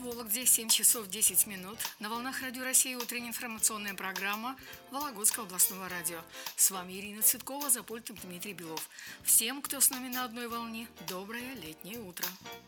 Вологде 7 часов 10 минут. На волнах Радио России утренняя информационная программа Вологодского областного радио. С вами Ирина Цветкова, за пультом Дмитрий Белов. Всем, кто с нами на одной волне, доброе летнее утро.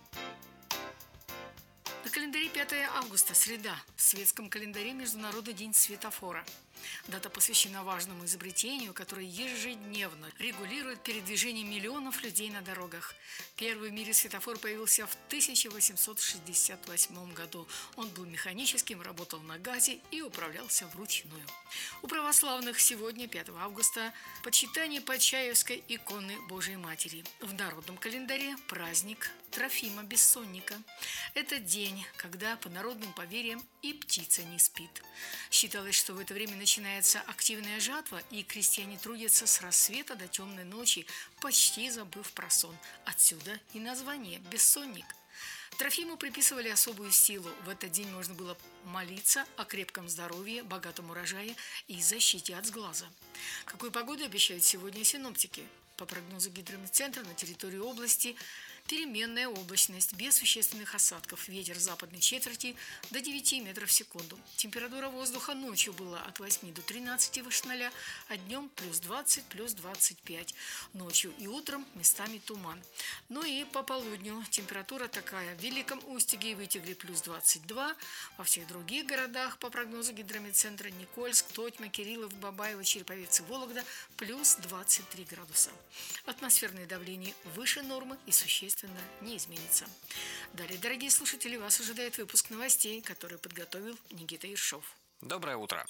На календаре 5 августа, среда. В светском календаре Международный день светофора. Дата посвящена важному изобретению, которое ежедневно регулирует передвижение миллионов людей на дорогах. Первый в мире светофор появился в 1868 году. Он был механическим, работал на газе и управлялся вручную. У православных сегодня, 5 августа, почитание Почаевской иконы Божией Матери. В народном календаре праздник Трофима Бессонника. Это день, когда по народным поверьям и птица не спит. Считалось, что в это время начинается активная жатва, и крестьяне трудятся с рассвета до темной ночи, почти забыв про сон. Отсюда и название «бессонник». Трофиму приписывали особую силу. В этот день можно было молиться о крепком здоровье, богатом урожае и защите от сглаза. Какую погоду обещают сегодня синоптики? По прогнозу гидрометцентра, на территории области переменная облачность, без существенных осадков, ветер западной четверти до 9 метров в секунду. Температура воздуха ночью была от 8 до 13 выше 0, а днем плюс 20, плюс 25. Ночью и утром местами туман. Ну и по полудню температура такая: в Великом Устюге и Вытегре плюс 22, во всех других городах, по прогнозу гидрометцентра, Никольск, Тотьма, Кириллов, Бабаево, Череповец и Вологда плюс 23 градуса. Атмосферное давление выше нормы и существенно не изменится. Далее, дорогие слушатели, вас ожидает выпуск новостей, который подготовил Никита Ершов. Доброе утро!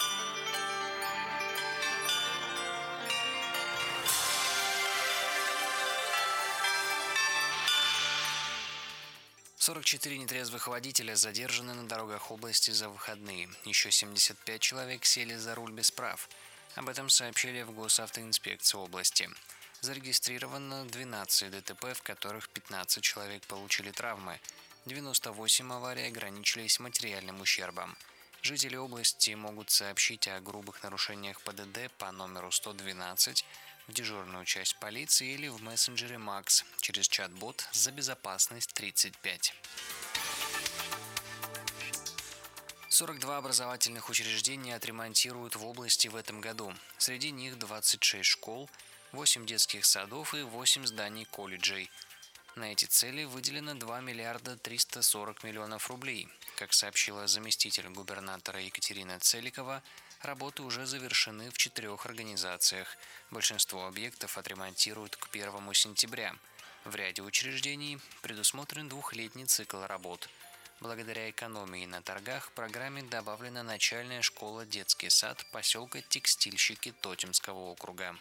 «44 нетрезвых водителя задержаны на дорогах области за выходные. Еще 75 человек сели за руль без прав. Об этом сообщили в Госавтоинспекции области. Зарегистрировано 12 ДТП, в которых 15 человек получили травмы. 98 аварий ограничились материальным ущербом. Жители области могут сообщить о грубых нарушениях ПДД по номеру 112 в дежурную часть полиции или в мессенджере МАКС через чат-бот «За безопасность 35». 42 образовательных учреждения отремонтируют в области в этом году. Среди них 26 школ, 8 детских садов и 8 зданий колледжей. На эти цели выделено 2 миллиарда 340 миллионов рублей. Как сообщила заместитель губернатора Екатерина Целикова, работы уже завершены в 4 организациях. Большинство объектов отремонтируют к 1 сентября. В ряде учреждений предусмотрен двухлетний цикл работ. Благодаря экономии на торгах в программе добавлена начальная школа «Детский сад» поселка Текстильщики Тотемского округа.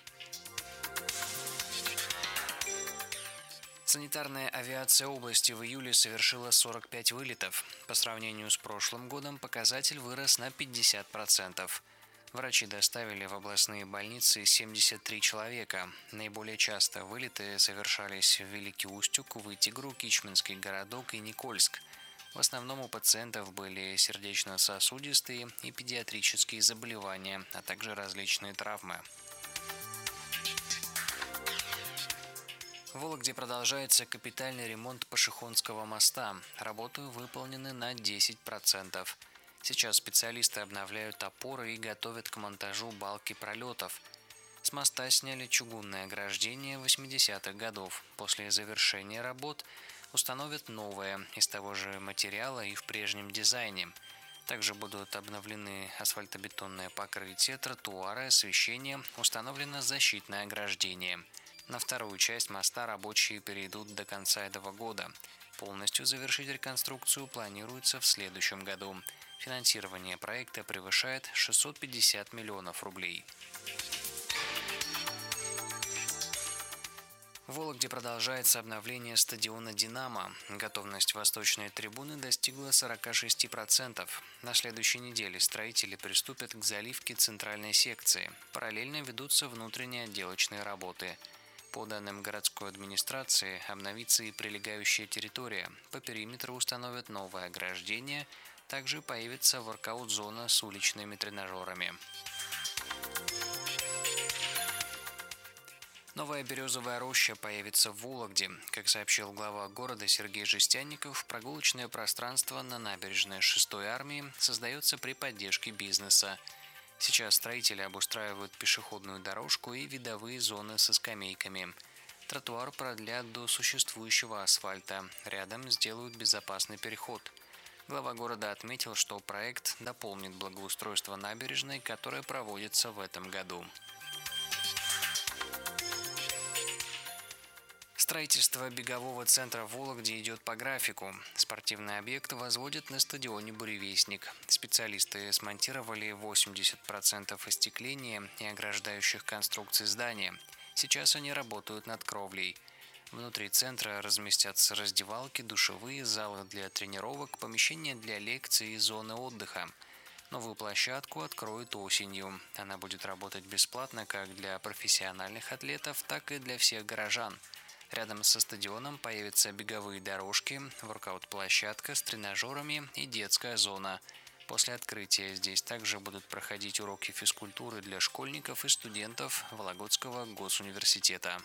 Санитарная авиация области в июле совершила 45 вылетов. По сравнению с прошлым годом показатель вырос на 50%. Врачи доставили в областные больницы 73 человека. Наиболее часто вылеты совершались в Великий Устюг, Вытегру, Кичминский городок и Никольск. В основном у пациентов были сердечно-сосудистые и педиатрические заболевания, а также различные травмы. В Вологде продолжается капитальный ремонт Пашихонского моста. Работы выполнены на 10%. Сейчас специалисты обновляют опоры и готовят к монтажу балки пролетов. С моста сняли чугунное ограждение 80-х годов. После завершения работ установят новое из того же материала и в прежнем дизайне. Также будут обновлены асфальтобетонное покрытие, тротуары, освещение, установлено защитное ограждение. На вторую часть моста рабочие перейдут до конца этого года. Полностью завершить реконструкцию планируется в следующем году. Финансирование проекта превышает 650 миллионов рублей. В Вологде продолжается обновление стадиона «Динамо». Готовность восточной трибуны достигла 46%. На следующей неделе строители приступят к заливке центральной секции. Параллельно ведутся внутренние отделочные работы. По данным городской администрации, обновится и прилегающая территория. По периметру установят новое ограждение. Также появится воркаут-зона с уличными тренажерами. Новая березовая роща появится в Вологде. Как сообщил глава города Сергей Жестянников, прогулочное пространство на набережной 6-й армии создается при поддержке бизнеса. Сейчас строители обустраивают пешеходную дорожку и видовые зоны со скамейками. Тротуар продлят до существующего асфальта. Рядом сделают безопасный переход. Глава города отметил, что проект дополнит благоустройство набережной, которое проводится в этом году. Строительство бегового центра в Вологде идет по графику. Спортивный объект возводят на стадионе «Буревестник». Специалисты смонтировали 80% остекления и ограждающих конструкций здания. Сейчас они работают над кровлей. Внутри центра разместятся раздевалки, душевые, залы для тренировок, помещения для лекций и зоны отдыха. Новую площадку откроют осенью. Она будет работать бесплатно как для профессиональных атлетов, так и для всех горожан. Рядом со стадионом появятся беговые дорожки, воркаут-площадка с тренажерами и детская зона. После открытия здесь также будут проходить уроки физкультуры для школьников и студентов Вологодского госуниверситета.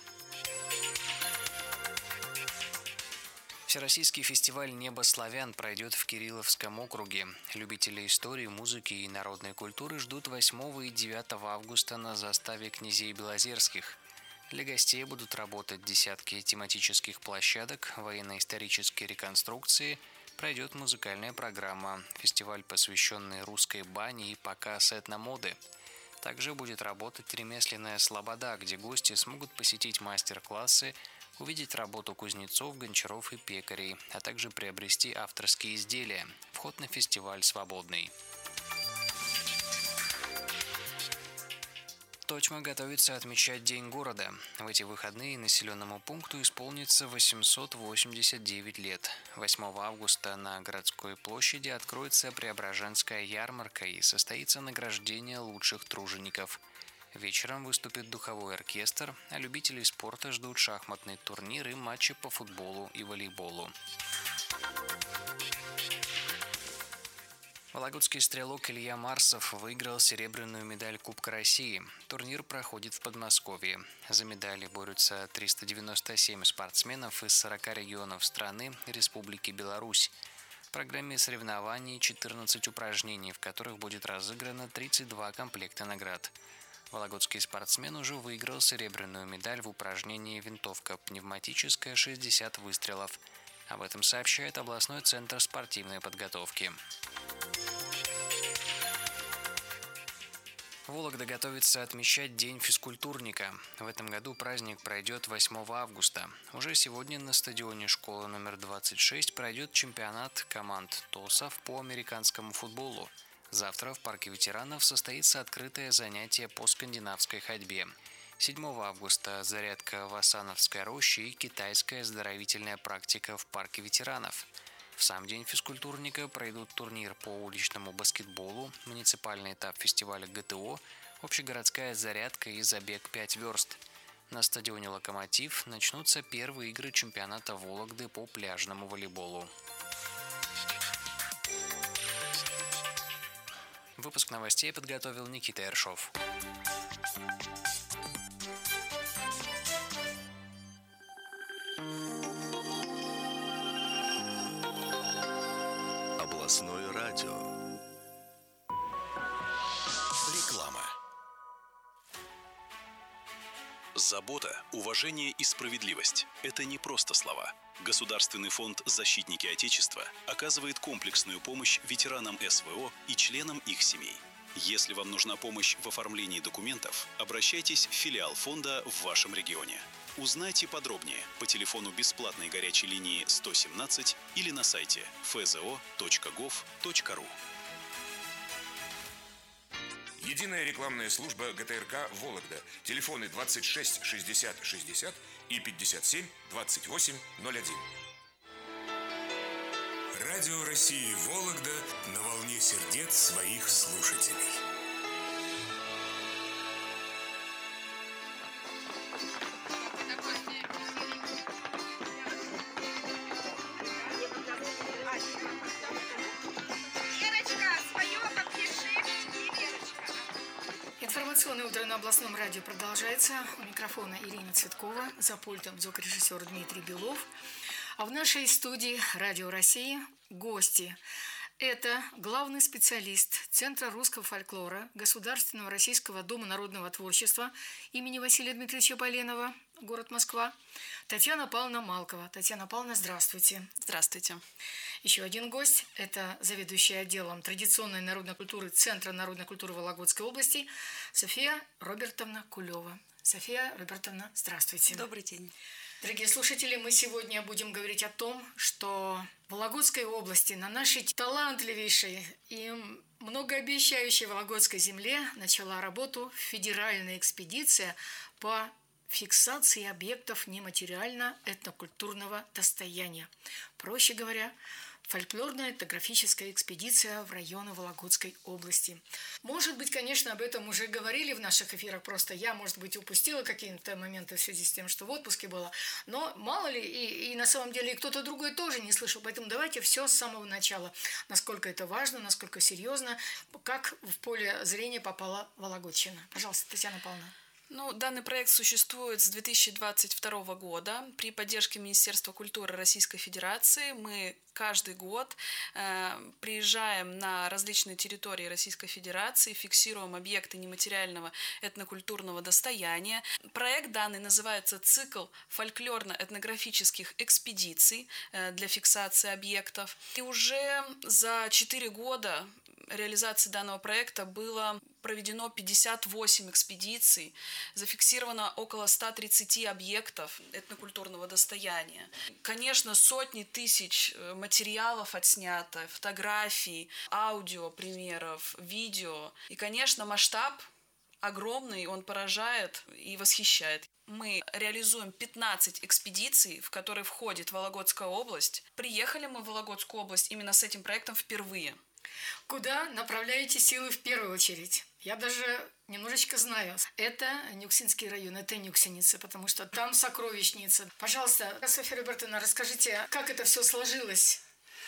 Всероссийский фестиваль «Небо славян» пройдет в Кирилловском округе. Любители истории, музыки и народной культуры ждут 8 и 9 августа на заставе князей Белозерских. Для гостей будут работать десятки тематических площадок, военно-исторические реконструкции, пройдет музыкальная программа, фестиваль, посвященный русской бане и показ этномоды. Также будет работать ремесленная слобода, где гости смогут посетить мастер-классы, увидеть работу кузнецов, гончаров и пекарей, а также приобрести авторские изделия. Вход на фестиваль свободный. Тотьма готовится отмечать День города. В эти выходные населенному пункту исполнится 889 лет. 8 августа на городской площади откроется Преображенская ярмарка и состоится награждение лучших тружеников. Вечером выступит духовой оркестр, а любителей спорта ждут шахматный турнир и матчи по футболу и волейболу. Вологодский стрелок Илья Марсов выиграл серебряную медаль Кубка России. Турнир проходит в Подмосковье. За медали борются 397 спортсменов из 40 регионов страны и Республики Беларусь. В программе соревнований 14 упражнений, в которых будет разыграно 32 комплекта наград. Вологодский спортсмен уже выиграл серебряную медаль в упражнении «Винтовка пневматическая 60 выстрелов». Об этом сообщает областной центр спортивной подготовки. Вологда готовится отмечать День физкультурника. В этом году праздник пройдет 8 августа. Уже сегодня на стадионе школы номер 26 пройдет чемпионат команд ТОСов по американскому футболу. Завтра в парке ветеранов состоится открытое занятие по скандинавской ходьбе. 7 августа зарядка в Асановской роще и китайская оздоровительная практика в парке ветеранов. В сам день физкультурника пройдут турнир по уличному баскетболу, муниципальный этап фестиваля ГТО, общегородская зарядка и забег 5 верст. На стадионе «Локомотив» начнутся первые игры чемпионата Вологды по пляжному волейболу. Выпуск новостей подготовил Никита Ершов. Областное радио. Реклама. Забота, уважение и справедливость – это не просто слова. Государственный фонд «Защитники Отечества» оказывает комплексную помощь ветеранам СВО и членам их семей. Если вам нужна помощь в оформлении документов, обращайтесь в филиал фонда в вашем регионе. Узнайте подробнее по телефону бесплатной горячей линии 117 или на сайте fzo.gov.ru. Единая рекламная служба ГТРК «Вологда». Телефоны 26 60 60 и 57 28 01. Радио России «Вологда» на волне сердец своих слушателей. Информационное утро на областном радио продолжается. У микрофона Ирина Цветкова, за пультом звукорежиссер Дмитрий Белов. А в нашей студии «Радио России» гости. Это главный специалист Центра русского фольклора Государственного российского дома народного творчества имени Василия Дмитриевича Поленова, город Москва, Татьяна Павловна Малкова. Татьяна Павловна, здравствуйте. Здравствуйте. Еще один гость – это заведующая отделом традиционной народной культуры Центра народной культуры Вологодской области София Робертовна Кулева. София Робертовна, здравствуйте. Добрый день. Дорогие слушатели, мы сегодня будем говорить о том, что в Вологодской области, на нашей талантливейшей и многообещающей Вологодской земле начала работу федеральная экспедиция по фиксации объектов нематериально-этнокультурного достояния. Проще говоря, фольклорная этнографическая экспедиция в районы Вологодской области. Может быть, конечно, об этом уже говорили в наших эфирах, просто я, может быть, упустила какие-то моменты в связи с тем, что в отпуске была, но мало ли, и на самом деле кто-то другой тоже не слышал, поэтому давайте все с самого начала, насколько это важно, насколько серьезно, как в поле зрения попала Вологодчина. Пожалуйста, Татьяна Павловна. Данный проект существует с 2022 года. При поддержке Министерства культуры Российской Федерации мы каждый год приезжаем на различные территории Российской Федерации, фиксируем объекты нематериального этнокультурного достояния. Проект данный называется «Цикл фольклорно-этнографических экспедиций для фиксации объектов». И уже за 4 года реализации данного проекта было проведено 58 экспедиций, зафиксировано около 130 объектов этнокультурного достояния. Конечно, сотни тысяч материалов отснято, фотографий, аудио примеров, видео. И, конечно, масштаб огромный, он поражает и восхищает. Мы реализуем 15 экспедиций, в которые входит Вологодская область. Приехали мы в Вологодскую область именно с этим проектом впервые. Куда направляете силы в первую очередь? Я даже немножечко знаю. Это Нюксинский район, это Нюксиница, потому что там сокровищница. Пожалуйста, Софья Робертовна, расскажите, как это все сложилось?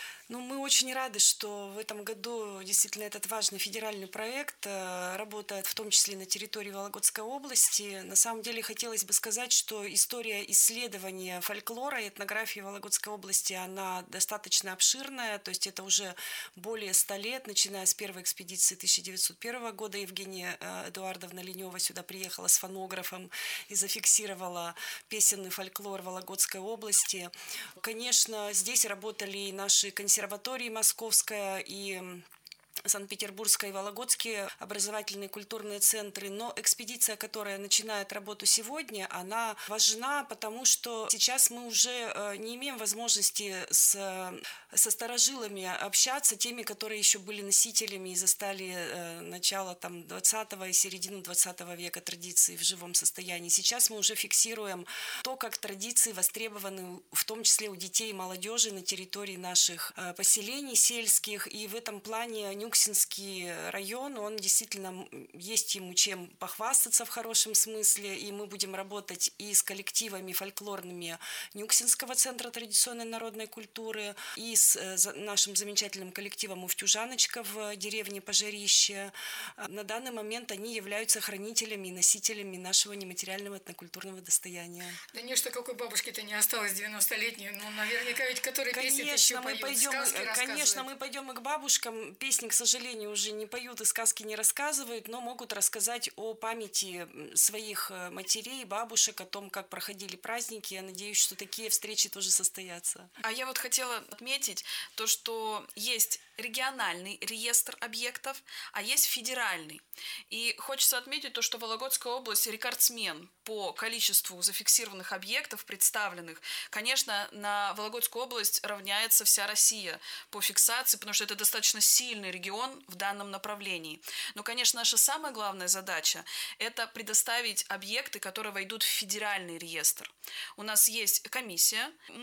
Мы очень рады, что в этом году действительно этот важный федеральный проект работает в том числе на территории Вологодской области. На самом деле хотелось бы сказать, что история исследования фольклора и этнографии Вологодской области, она достаточно обширная, то есть это уже более 100 лет, начиная с первой экспедиции 1901 года. Евгения Эдуардовна Ленева сюда приехала с фонографом и зафиксировала песенный фольклор Вологодской области. Конечно, здесь работали и наши консерватории Московская и Санкт-Петербургская и Вологодские образовательные культурные центры. Но экспедиция, которая начинает работу сегодня, она важна, потому что сейчас мы уже не имеем возможности со старожилами общаться, теми, которые еще были носителями и застали начало 20-го и середину 20 века традиций в живом состоянии. Сейчас мы уже фиксируем то, как традиции востребованы, в том числе у детей и молодежи на территории наших поселений сельских. И в этом плане Нюксинский район, он действительно есть ему чем похвастаться в хорошем смысле, и мы будем работать и с коллективами фольклорными Нюксинского центра традиционной народной культуры, и с нашим замечательным коллективом «Уфтюжаночка» в деревне Пожарище. На данный момент они являются хранителями и носителями нашего нематериального этнокультурного достояния. Да нет, что какой бабушки-то не осталось 90-летней, наверняка ведь которые песни еще поют, сказки рассказывают. Конечно, мы пойдем и к бабушкам. Песни, к сожалению, уже не поют и сказки не рассказывают, но могут рассказать о памяти своих матерей, бабушек, о том, как проходили праздники. Я надеюсь, что такие встречи тоже состоятся. А я хотела отметить то, что есть региональный реестр объектов, а есть федеральный. И хочется отметить то, что Вологодская область рекордсмен по количеству зафиксированных объектов, представленных. Конечно, на Вологодскую область равняется вся Россия по фиксации, потому что это достаточно сильный регион в данном направлении. Но, конечно, наша самая главная задача – это предоставить объекты, которые войдут в федеральный реестр. У нас есть комиссия, мы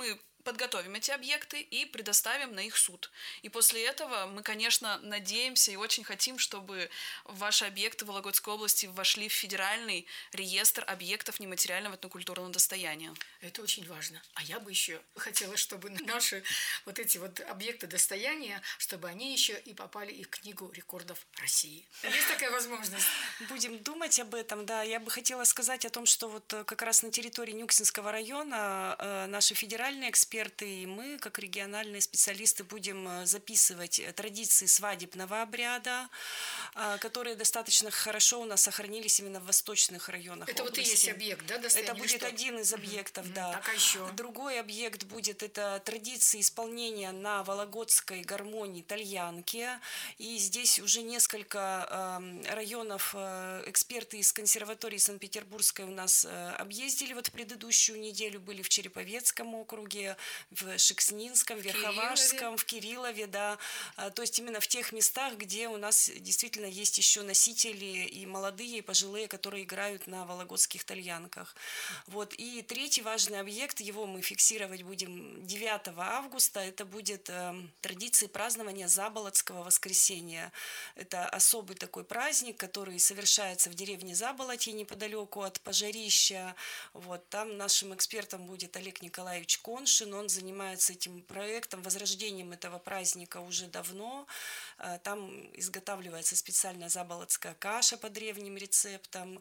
подготовим эти объекты и предоставим на их суд. И после этого мы, конечно, надеемся и очень хотим, чтобы ваши объекты в Вологодской области вошли в федеральный реестр объектов нематериального этнокультурного достояния. Это очень важно. А я бы еще хотела, чтобы наши вот эти вот объекты достояния, чтобы они еще и попали и в Книгу рекордов России. Есть такая возможность? Будем думать об этом, да. Я бы хотела сказать о том, что вот как раз на территории Нюксинского района наши федеральные эксперты и мы, как региональные специалисты, будем записывать традиции свадебного обряда, которые достаточно хорошо у нас сохранились именно в восточных районах Это области. вот и есть объект, да, достояния? Это будет один из объектов, да. Так, а еще? Другой объект будет это традиции исполнения на вологодской гармонии тальянки. И здесь уже несколько районов эксперты из консерватории Санкт-Петербургской у нас объездили вот в предыдущую неделю, были в Череповецком округе, в Шекснинском, в Верховашском, в Кириллове, да. То есть именно в тех местах, где у нас действительно есть еще носители и молодые, и пожилые, которые играют на вологодских тальянках. Вот. И третий важный объект, его мы фиксировать будем 9 августа, это будет традиции празднования Заболотского воскресенья. Это особый такой праздник, который совершается в деревне Заболотье, неподалеку от Пожарища. Вот. Там нашим экспертом будет Олег Николаевич Коншин, он занимается этим проектом, возрождением этого праздника уже давно. Там изготавливается специальная заболотская каша по древним рецептам,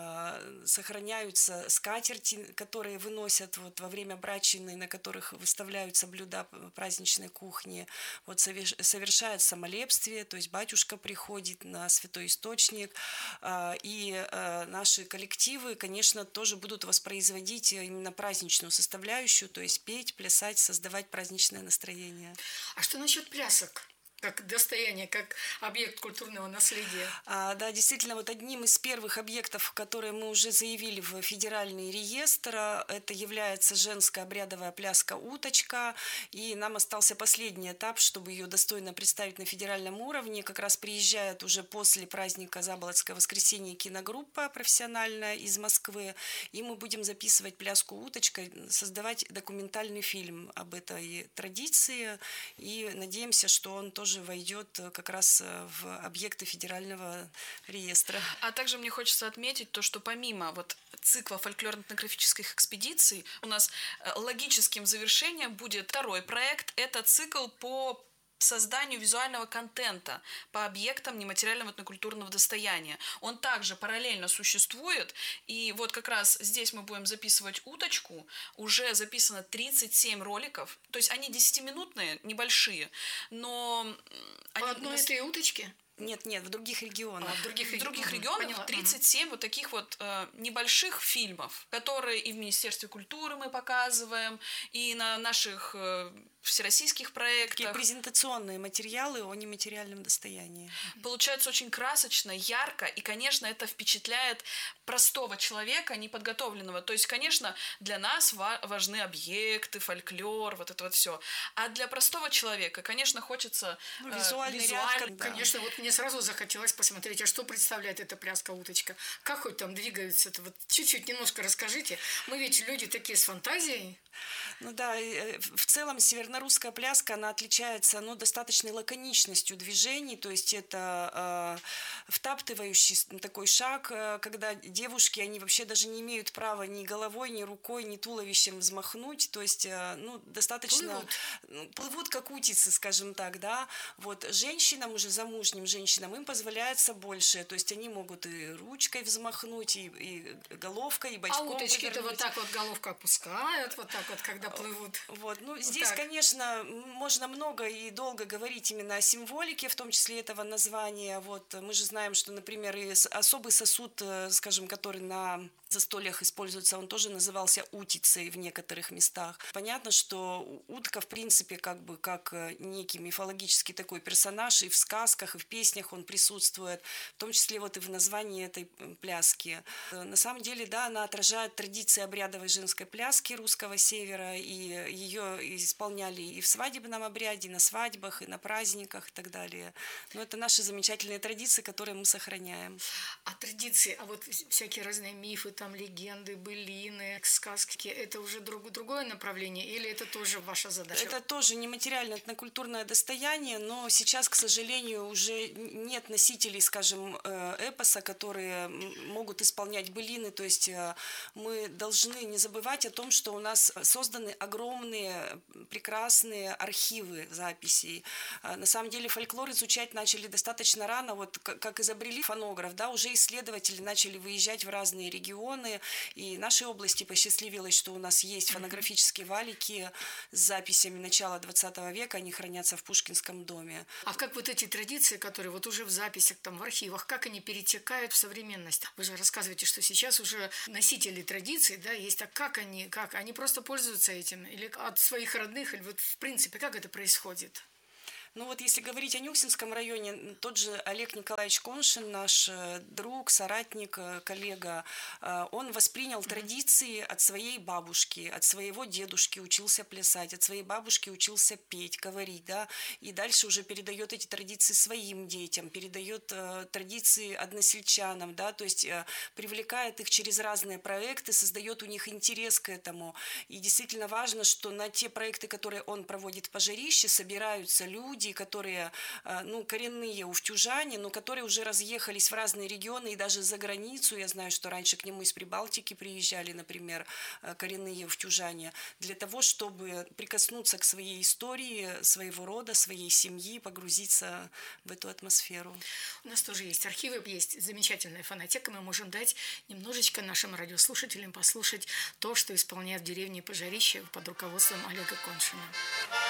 сохраняются скатерти, которые выносят вот во время брачины, на которых выставляются блюда праздничной кухни. Вот совершается молебствие, то есть батюшка приходит на святой источник, и наши коллективы, конечно, тоже будут воспроизводить именно праздничную составляющую, то есть петь, плясать, создавать праздничное настроение. А что насчет плясок? Как достояние, как объект культурного наследия. Да, действительно, вот одним из первых объектов, которые мы уже заявили в федеральный реестр, это является женская обрядовая пляска «Уточка». И нам остался последний этап, чтобы ее достойно представить на федеральном уровне. Как раз приезжает уже после праздника Заболотское воскресенье киногруппа профессиональная из Москвы. И мы будем записывать пляску «Уточка», создавать документальный фильм об этой традиции. И надеемся, что он тоже войдет как раз в объекты федерального реестра. А также мне хочется отметить то, что помимо вот цикла фольклорно-этнографических экспедиций, у нас логическим завершением будет второй проект. Это цикл по созданию визуального контента по объектам нематериального этнокультурного достояния. Он также параллельно существует, и вот как раз здесь мы будем записывать «Уточку». Уже записано 37 роликов, то есть они 10-минутные, небольшие, но... По одной этой уточке? Нет, в других регионах. В других регионах 37 вот таких вот небольших фильмов, которые и в Министерстве культуры мы показываем, и на наших всероссийских проектах. Такие презентационные материалы о нематериальном достоянии. Получается очень красочно, ярко, и, конечно, это впечатляет простого человека, неподготовленного. То есть, конечно, для нас важны объекты, фольклор, вот это вот все. А для простого человека, конечно, хочется визуальный ряд. Да. Конечно, вот мне сразу захотелось посмотреть, а что представляет эта пляска-уточка? Как хоть там двигаются? Это вот чуть-чуть немножко расскажите. Мы ведь люди такие с фантазией. Ну да, в целом северно-русская пляска, она отличается достаточной лаконичностью движений, то есть это втаптывающий такой шаг, когда девушки, они вообще даже не имеют права ни головой, ни рукой, ни туловищем взмахнуть, то есть достаточно плывут как утицы, скажем так, да. Вот женщинам, уже замужним женщинам, им позволяется больше, то есть они могут и ручкой взмахнуть, и головкой, и бочком. А уточки-то вот так вот головку опускают, вот так вот, когда плывут. Вот, здесь, конечно, можно много и долго говорить именно о символике, в том числе этого названия. Вот, мы же знаем, что, например, и особый сосуд, скажем, который на застольях используется, он тоже назывался утицей в некоторых местах. Понятно, что утка, в принципе, как некий мифологический такой персонаж, и в сказках, и в песнях он присутствует, в том числе вот и в названии этой пляски. На самом деле, да, она отражает традиции обрядовой женской пляски русского севера, и ее исполняют исполняли и в свадебном обряде, на свадьбах, и на праздниках и так далее. Но это наши замечательные традиции, которые мы сохраняем. А традиции, а вот всякие разные мифы, там легенды, былины, сказки, это уже другое направление или это тоже ваша задача? Это тоже нематериальное этнокультурное достояние, но сейчас, к сожалению, уже нет носителей, скажем, эпоса, которые могут исполнять былины. То есть мы должны не забывать о том, что у нас созданы огромные, прекрасные архивы записей. На самом деле фольклор изучать начали достаточно рано, вот как изобрели фонограф, да, уже исследователи начали выезжать в разные регионы, и нашей области посчастливилось, что у нас есть фонографические валики с записями начала 20 века, они хранятся в Пушкинском доме. А как вот эти традиции, которые вот уже в записях, там, в архивах, как они перетекают в современность? Вы же рассказываете, что сейчас уже носители традиций, да, есть, а как они просто пользуются этим? Или от своих родных, или вот в принципе, как это происходит? Ну вот если говорить о Нюксинском районе, тот же Олег Николаевич Коншин, наш друг, соратник, коллега, он воспринял традиции от своей бабушки, от своего дедушки учился плясать, от своей бабушки учился петь, говорить, да, и дальше уже передает эти традиции своим детям, передает традиции односельчанам, да, то есть привлекает их через разные проекты, создает у них интерес к этому. И действительно важно, что на те проекты, которые он проводит в Пожарище, собираются люди, которые, ну, коренные уфтюжане, но которые уже разъехались в разные регионы и даже за границу. Я знаю, что раньше к нему из Прибалтики приезжали, например, коренные уфтюжане, для того, чтобы прикоснуться к своей истории, своего рода, своей семьи, погрузиться в эту атмосферу. У нас тоже есть архивы, есть замечательная фонотека. Мы можем дать немножечко нашим радиослушателям послушать то, что исполняют в деревне Пожарище под руководством Олега Коншина.